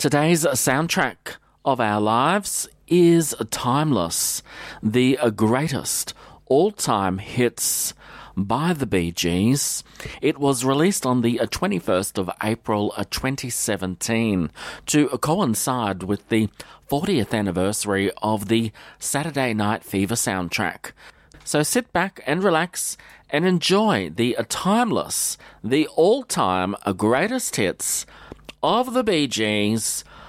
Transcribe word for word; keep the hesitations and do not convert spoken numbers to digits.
Today's soundtrack of our lives is timeless, the greatest all-time hits by the Bee Gees. It was released on the twenty-first of April twenty seventeen to coincide with the fortieth anniversary of the Saturday Night Fever soundtrack. So sit back and relax and enjoy the timeless, the all-time greatest hits of the Bee Gees